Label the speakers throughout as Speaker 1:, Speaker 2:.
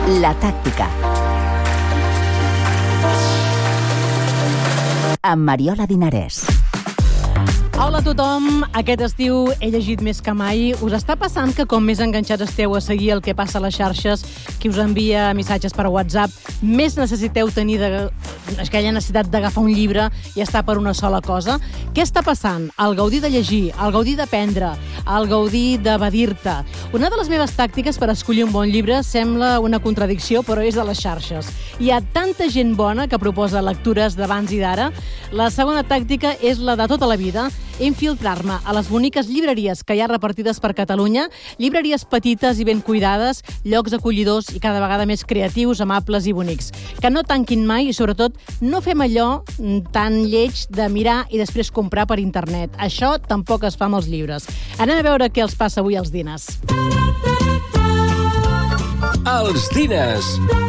Speaker 1: La tàctica. Amb Mariola Dinarès.
Speaker 2: Hola a tothom, aquest estiu he llegit més que mai. Us està passant que com més enganxats esteu a seguir el que passa a les xarxes, qui us envia missatges per WhatsApp, més necessiteu tenir aquella necessitat d'agafar un llibre i estar per una sola cosa? Què està passant? El gaudir de llegir, el gaudir d'aprendre, el gaudir d'evadir-te. Una de les meves tàctiques per escollir un bon llibre sembla una contradicció, però és de les xarxes. Hi ha tanta gent bona que proposa lectures d'abans i d'ara. La segona tàctica és la de tota la vida, infiltrar-me a les boniques llibreries que hi ha repartides per Catalunya, llibreries petites i ben cuidades, llocs acollidors i cada vegada més creatius, amables i bonics. Que no tanquin mai i, sobretot, no fem allò tan lleig de mirar i després comprar per internet. Això tampoc es fa amb els llibres. Anem a veure què els passa avui als diners.
Speaker 3: Els diners.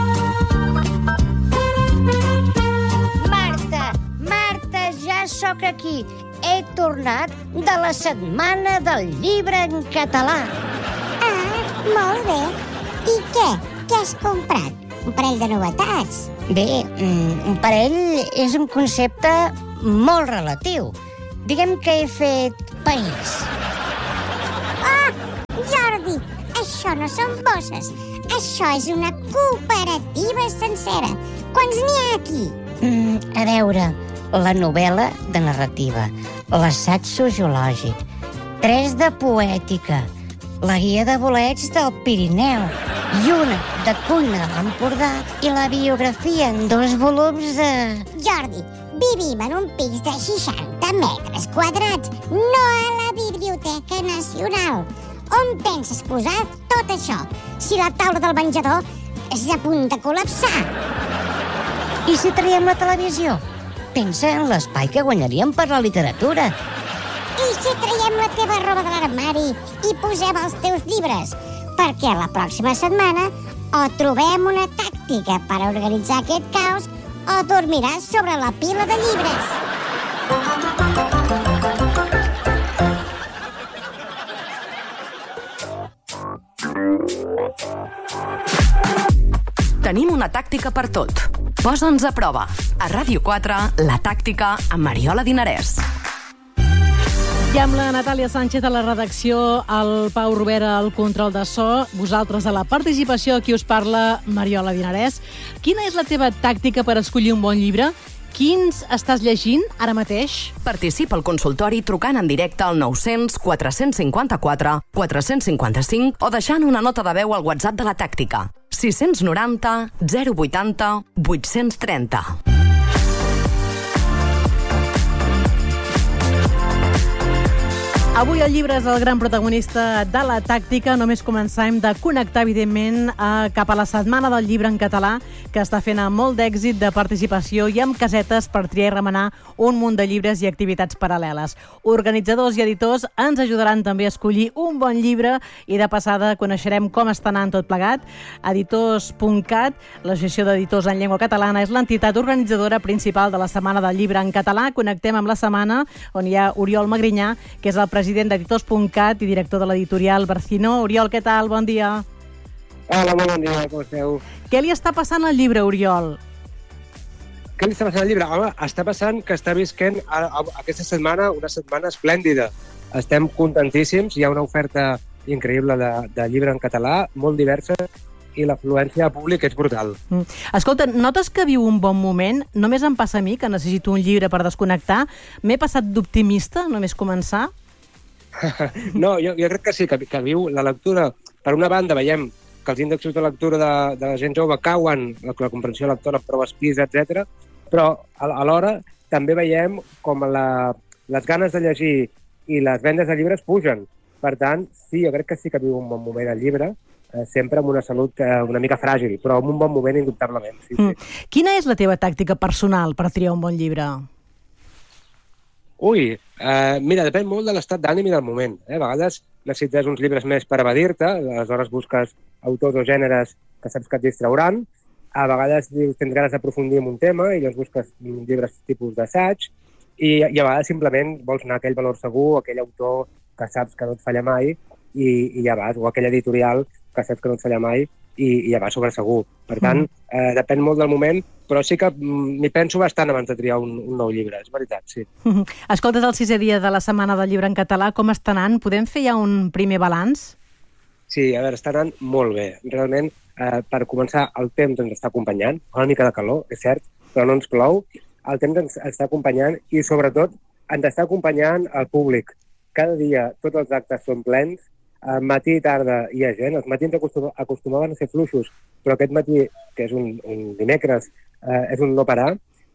Speaker 4: Marta, ja sóc aquí. He tornat de la setmana del llibre en català.
Speaker 5: Ah, molt bé. I què? Què has comprat? Un parell de novetats?
Speaker 4: Bé, un parell és un concepte molt relatiu. Diguem que he fet país.
Speaker 5: Oh, Jordi, això no són bosses. Això és una cooperativa sencera. Quants n'hi ha aquí?
Speaker 4: A veure, la novel·la de narrativa, l'assaig sociològic, 3 de poètica, la guia de bolets del Pirineu i una de cuina de l'Empordà i la biografia en 2 volums de...
Speaker 5: Jordi, vivim en un pis de 60 metres quadrats, no a la Biblioteca Nacional. On penses posar tot això, si la taula del menjador és a punt de col·lapsar?
Speaker 4: I si traiem la televisió? Pensa en l'espai que guanyaríem per la literatura.
Speaker 5: I si traiem la teva roba de l'armari i posem els teus llibres? Perquè la pròxima setmana o trobem una tàctica per organitzar aquest caos o dormiràs sobre la pila de llibres.
Speaker 1: Tenim una tàctica per tot. Posa'ns a prova. A Ràdio 4, La tàctica amb Mariola Dinarès.
Speaker 2: I amb la Natàlia Sánchez a la redacció, el Pau Rovera al control de so, vosaltres a la participació, aquí us parla Mariola Dinarès. Quina és la teva tàctica per escollir un bon llibre? Quins estàs llegint ara mateix?
Speaker 1: Participa al consultori trucant en directe al 900 454 455 o deixant una nota de veu al WhatsApp de la tàctica. 690 080 830.
Speaker 2: Avui el llibre és el gran protagonista de la tàctica. Només començar, hem de connectar, evidentment, cap a la Setmana del Llibre en Català, que està fent amb molt d'èxit de participació i amb casetes per triar i remenar un munt de llibres i activitats paral·leles. Organitzadors i editors ens ajudaran també a escollir un bon llibre i de passada coneixerem com està anant tot plegat. Editors.cat, l'Associació d'Editors en Llengua Catalana, és l'entitat organitzadora principal de la Setmana del Llibre en Català. Connectem amb la setmana on hi ha Oriol Magrinyà, que és el president d'Editors.cat i director de l'editorial Barcino. Oriol, què tal? Bon dia.
Speaker 6: Hola, bon dia, com esteu?
Speaker 2: Què li està passant al llibre, Oriol?
Speaker 6: Què li està passant al llibre? Home, està passant que està visquent aquesta setmana una setmana esplèndida. Estem contentíssims, hi ha una oferta increïble de llibre en català, molt diversa, i l'afluència de públic és brutal.
Speaker 2: Escolta, notes que viu un bon moment? Només em passa a mi, que necessito un llibre per desconnectar. M'he passat d'optimista, només començar?
Speaker 6: No, jo crec que sí, que viu la lectura. Per una banda, veiem que els índexs de lectura de la gent jove cauen, la comprensió lectora, proves PISA, etc. Però alhora també veiem com les ganes de llegir i les vendes de llibres pugen. Per tant, sí, jo crec que sí que viu un bon moment el llibre, sempre amb una salut una mica fràgil, però amb un bon moment indubtablement. Sí, sí.
Speaker 2: Quina és la teva tàctica personal per triar un bon llibre?
Speaker 6: Mira, depèn molt de l'estat d'ànim i del moment. A vegades necessites uns llibres més per evadir-te, aleshores busques autors o gèneres que saps que et distrauran. A vegades tens ganes d'aprofundir en un tema i llavors busques llibres tipus d'assaig i a vegades simplement vols anar a aquell valor segur, aquell autor que saps que no et falla mai i ja vas, o aquell editorial que saps que no et falla mai i ja va sobre segur. Per tant, depèn molt del moment, però sí que m'hi penso bastant abans de triar un nou llibre, és veritat, sí.
Speaker 2: Escoltes, el 6è dia de la Setmana del Llibre en Català, com està anant? Podem fer ja un primer balanç?
Speaker 6: Sí, a veure, està anant molt bé. Realment, per començar, el temps ens està acompanyant, una mica de calor, és cert, però no ens plou. El temps ens està acompanyant i, sobretot, ens està acompanyant el públic. Cada dia tots els actes són plens, matí i tarda hi ha gent. Els matins acostumaven a ser fluixos, però aquest matí, que és un dimecres, és un no parar.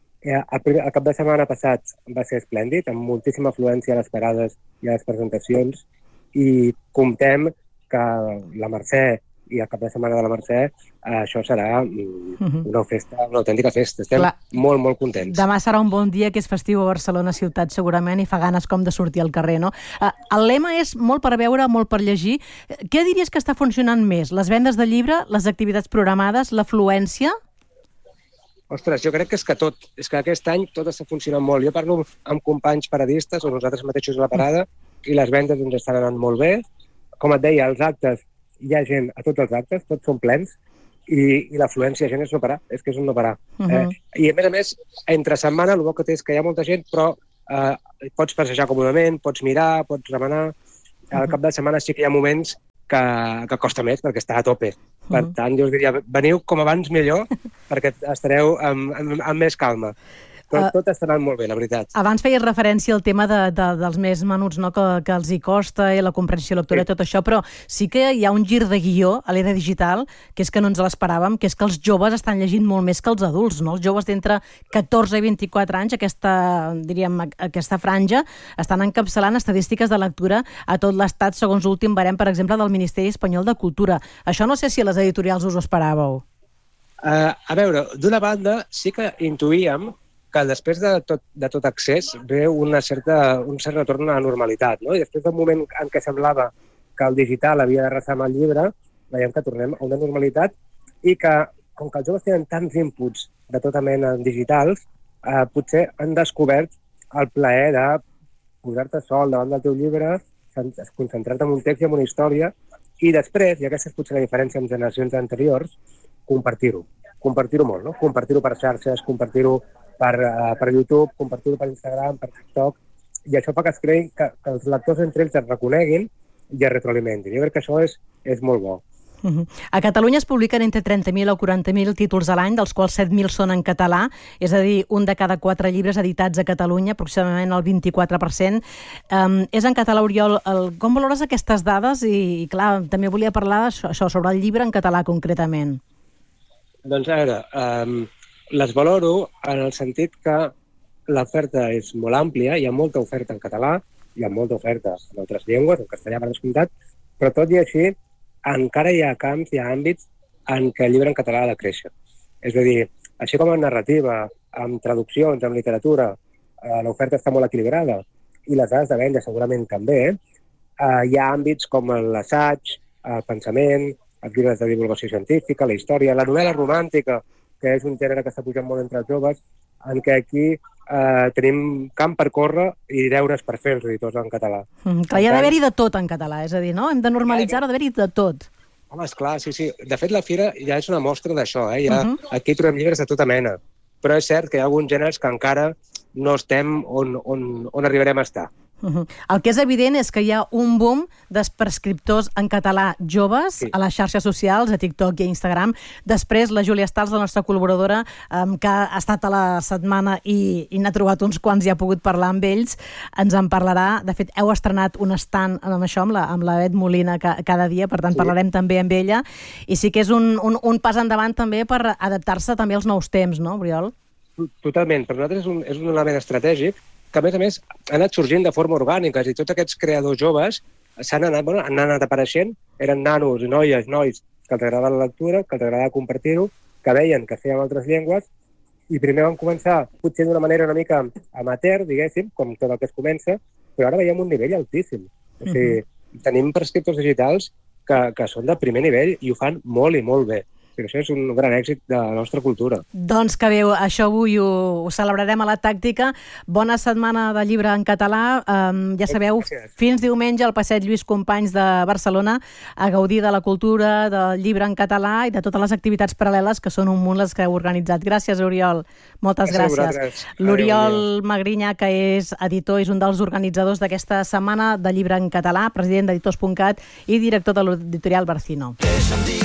Speaker 6: El cap de setmana passat va ser esplèndid, amb moltíssima afluència a les parades i a les presentacions, i comptem que la Mercè i el cap de setmana de la Mercè, això serà una festa, una autèntica festa. Estem molt, molt contents.
Speaker 2: Demà serà un bon dia, que és festiu a Barcelona ciutat, segurament, i fa ganes com de sortir al carrer, no? El lema és molt per veure, molt per llegir. Què diries que està funcionant més? Les vendes de llibre, les activitats programades, l'afluència?
Speaker 6: Ostres, jo crec que és que tot. És que aquest any tot està funcionant molt. Jo parlo amb companys paradistes, o nosaltres mateixos a la parada, i les vendes ens estan anant molt bé. Com et deia, els actes, hi ha gent a tots els actes, tots són plens, i l'afluència de gent és no parar, és que és un no parar. I a més, entre setmana, el bo que té és que hi ha molta gent, però pots passejar còmodament, pots mirar, pots remenar. Al cap de setmana sí que hi ha moments que costa més, perquè està a tope. Per tant, jo us diria, veniu com abans millor, perquè estareu amb més calma. Però tot està anant molt bé, la veritat.
Speaker 2: Abans feies referència al tema dels més menuts, no? que els hi costa, i la comprensió lectora i tot això, però sí que hi ha un gir de guió a l'era digital, que és que no ens l'esperàvem, que és que els joves estan llegint molt més que els adults, no? Els joves d'entre 14 i 24 anys, aquesta franja, estan encapçalant estadístiques de lectura a tot l'Estat, segons l'últim barem, per exemple, del Ministeri Espanyol de Cultura. Això no sé si a les editorials us ho esperàveu.
Speaker 6: A veure, d'una banda, sí que intuïem que després de tot accés ve un cert retorn a la normalitat, no? I després d'un moment en què semblava que el digital havia d'arrasar amb el llibre, veiem que tornem a una normalitat i que, com que els joves tenen tants inputs de tota mena digitals, potser han descobert el plaer de posar-te sol davant del teu llibre, concentrar-te en un text i en una història, i després, i aquesta és potser la diferència amb generacions anteriors, compartir-ho. Compartir-ho molt, no? Compartir-ho per xarxes, compartir-ho per YouTube, compartir-ho per Instagram, per TikTok, i això fa que es creï que els lectors entre ells es reconeguin i es retroalimentin. Jo crec que això és molt bo.
Speaker 2: A Catalunya es publiquen entre 30.000 o 40.000 títols a l'any, dels quals 7.000 són en català, és a dir, un de cada 4 llibres editats a Catalunya, aproximadament el 24%. És en català, Oriol. Com valores aquestes dades? I clar, també volia parlar això sobre el llibre en català concretament.
Speaker 6: Doncs a veure, les valoro en el sentit que l'oferta és molt àmplia, hi ha molta oferta en català, hi ha molta oferta en altres llengües, en castellà per descomptat, però tot i així encara hi ha camps, hi ha àmbits en què el llibre en català ha de créixer. És a dir, així com en narrativa, amb traduccions, amb literatura, l'oferta està molt equilibrada i les dades de venda segurament també, hi ha àmbits com l'assaig, el pensament, els llibres de divulgació científica, la història, la novel·la romàntica, que és un gènere que està pujant molt entre els joves, en què aquí tenim camp per córrer i deures per fer els editors en català.
Speaker 2: Clar, hi ha d'haver-hi de tot en català, és a dir, no? Hem de normalitzar-ho, d'haver-hi de tot.
Speaker 6: Home, esclar, sí. De fet, la fira ja és una mostra d'això, Aquí trobem llibres de tota mena, però és cert que hi ha alguns gèneres que encara no estem on arribarem a estar.
Speaker 2: El que és evident és que hi ha un boom d'escriptors en català joves a les xarxes socials, a TikTok i a Instagram. Després, la Júlia Stals, la nostra col·laboradora, que ha estat a la setmana i n'ha trobat uns quants i ha pogut parlar amb ells, ens en parlarà. De fet, heu estrenat un stand amb això, amb la Bet Molina cada dia, per tant parlarem també amb ella. I sí que és un pas endavant també per adaptar-se també als nous temps, no, Oriol?
Speaker 6: Totalment. Per nosaltres és un element estratègic que, a més, ha anat sorgint de forma orgànica, i tots aquests creadors joves han anat apareixent, eren nanos, noies, nois, que els agradava la lectura, que els agradava compartir-ho, que veien que feien altres llengües, i primer van començar potser d'una manera una mica amateur, diguéssim, com tot el que es comença, però ara veiem un nivell altíssim. O sigui, tenim prescriptors digitals que són de primer nivell i ho fan molt i molt bé. Això és un gran èxit de la nostra cultura.
Speaker 2: Doncs que bé, això avui ho celebrarem a la Tàctica. Bona setmana de llibre en català. Ja sabeu, fins diumenge al Passeig Lluís Companys de Barcelona a gaudir de la cultura, del llibre en català i de totes les activitats paral·leles, que són un munt les que heu organitzat. Gràcies, Oriol. Moltes gràcies. L'Oriol Magrinyà, que és editor, és un dels organitzadors d'aquesta setmana de llibre en català, president d'Editors.cat i director de l'editorial Barcino.